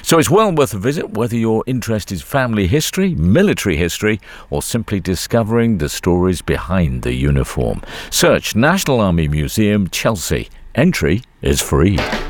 So it's well worth a visit, whether your interest is family history, military history, or simply discovering the stories behind the uniform. Search National Army Museum, Chelsea. Entry is free.